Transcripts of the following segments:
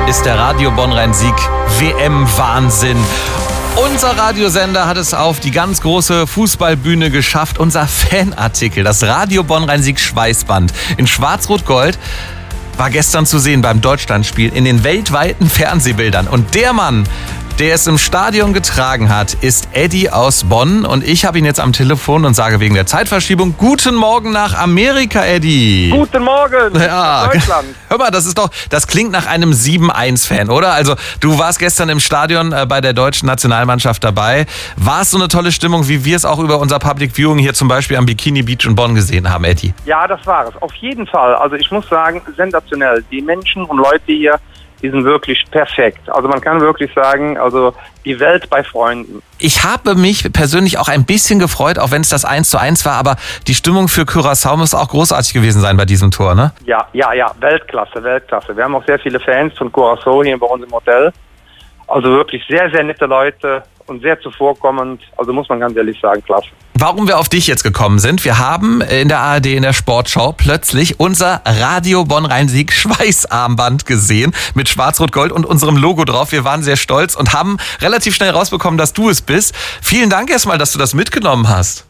ist der Radio Bonn-Rhein-Sieg WM-Wahnsinn. Unser Radiosender hat es auf die ganz große Fußballbühne geschafft. Unser Fanartikel, das Radio Bonn-Rhein-Sieg Schweißband in Schwarz-Rot-Gold, war gestern zu sehen beim Deutschlandspiel in den weltweiten Fernsehbildern. Und der Mann, der es im Stadion getragen hat, ist Eddie aus Bonn. Und ich habe ihn jetzt am Telefon und sage wegen der Zeitverschiebung: Guten Morgen nach Amerika, Eddie. Guten Morgen, ja. Deutschland. Hör mal, das klingt nach einem 7-1-Fan, oder? Also du warst gestern im Stadion bei der deutschen Nationalmannschaft dabei. War es so eine tolle Stimmung, wie wir es auch über unser Public Viewing hier zum Beispiel am Bikini Beach in Bonn gesehen haben, Eddie? Ja, das war es. Auf jeden Fall. Also ich muss sagen, sensationell. Die Menschen und Leute hier, die sind wirklich perfekt. Also man kann wirklich sagen, also die Welt bei Freunden. Ich habe mich persönlich auch ein bisschen gefreut, auch wenn es das 1:1 war, aber die Stimmung für Curaçao muss auch großartig gewesen sein bei diesem Tor, ne? Ja, Weltklasse. Wir haben auch sehr viele Fans von Curaçao hier bei uns im Hotel. Also wirklich sehr, sehr nette Leute und sehr zuvorkommend. Also muss man ganz ehrlich sagen, klasse. Warum wir auf dich jetzt gekommen sind: Wir haben in der ARD in der Sportschau plötzlich unser Radio Bonn-Rhein-Sieg Schweißarmband gesehen mit Schwarz-Rot-Gold und unserem Logo drauf. Wir waren sehr stolz und haben relativ schnell rausbekommen, dass du es bist. Vielen Dank erstmal, dass du das mitgenommen hast.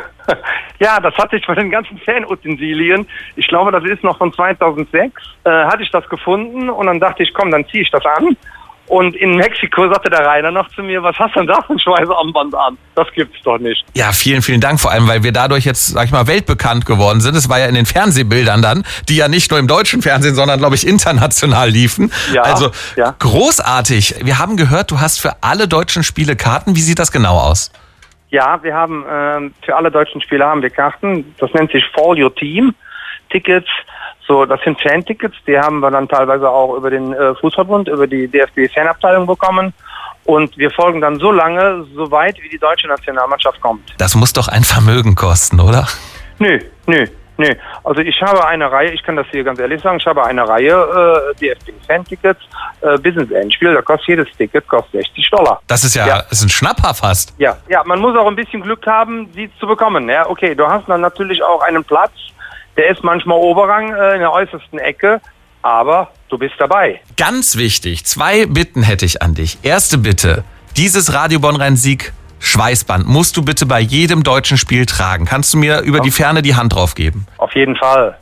Ja, das hatte ich von den ganzen Fanutensilien. Ich glaube, das ist noch von 2006. Hatte ich das gefunden und dann dachte ich, komm, dann ziehe ich das an. Und in Mexiko sagte der Rainer noch zu mir: Was hast du denn da für ein Schweißarmband an? Das gibt's doch nicht. Ja, vielen, vielen Dank, vor allem, weil wir dadurch jetzt, sag ich mal, weltbekannt geworden sind. Es war ja in den Fernsehbildern dann, die ja nicht nur im deutschen Fernsehen, sondern, glaube ich, international liefen. Ja, also ja. Großartig. Wir haben gehört, du hast für alle deutschen Spiele Karten. Wie sieht das genau aus? Ja, wir haben für alle deutschen Spiele haben wir Karten. Das nennt sich Follow Your Team Tickets. So, das sind Fan-Tickets, die haben wir dann teilweise auch über den Fußballbund, über die DFB-Fanabteilung bekommen. Und wir folgen dann so lange, so weit, wie die deutsche Nationalmannschaft kommt. Das muss doch ein Vermögen kosten, oder? Nö. Also ich habe eine Reihe, ich kann das hier ganz ehrlich sagen, ich habe eine Reihe DFB-Fan-Tickets bis ins Endspiel. Da kostet jedes Ticket $60. Das ist ja, ist ein Schnapper fast. Ja, man muss auch ein bisschen Glück haben, sie zu bekommen. Ja, okay, du hast dann natürlich auch einen Platz. Der ist manchmal Oberrang in der äußersten Ecke, aber du bist dabei. Ganz wichtig, 2 Bitten hätte ich an dich. Erste Bitte: Dieses Radio Bonn-Rhein-Sieg Schweißband musst du bitte bei jedem deutschen Spiel tragen. Kannst du mir über die Ferne die Hand drauf geben? Auf jeden Fall.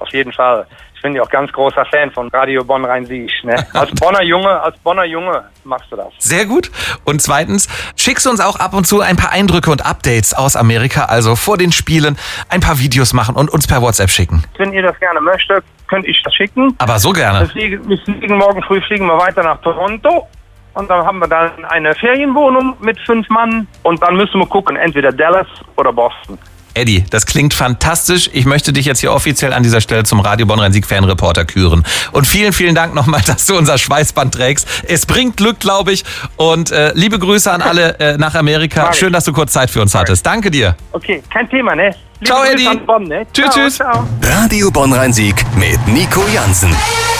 Ich bin ja auch ganz großer Fan von Radio Bonn-Rhein-Sieg. Ne? Als Bonner Junge machst du das. Sehr gut. Und zweitens, schickst du uns auch ab und zu ein paar Eindrücke und Updates aus Amerika, also vor den Spielen ein paar Videos machen und uns per WhatsApp schicken. Wenn ihr das gerne möchtet, könnt ich das schicken. Aber so gerne. Morgen früh fliegen wir weiter nach Toronto. Und dann haben wir dann eine Ferienwohnung mit 5 Mann. Und dann müssen wir gucken, entweder Dallas oder Boston. Eddie, das klingt fantastisch. Ich möchte dich jetzt hier offiziell an dieser Stelle zum Radio Bonn-Rhein-Sieg-Fanreporter küren. Und vielen, vielen Dank nochmal, dass du unser Schweißband trägst. Es bringt Glück, glaube ich. Und liebe Grüße an alle nach Amerika. Schön, dass du kurz Zeit für uns hattest. Danke dir. Okay, kein Thema, ne? Ciao, Eddie. Bonn, ne? Tschüss. Ciao. Radio Bonn-Rhein-Sieg mit Nico Jansen.